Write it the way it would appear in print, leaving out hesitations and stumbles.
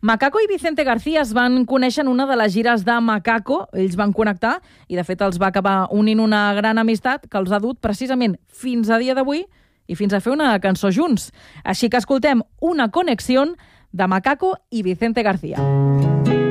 Macaco i Vicente García es van conèixer en una de les gires de Macaco. Ells van connectar i, de fet, els va acabar unint una gran amistat que els ha dut precisament fins a dia d'avui i fins a fer una cançó junts. Així que escoltem una connexió de Macaco i Vicente García.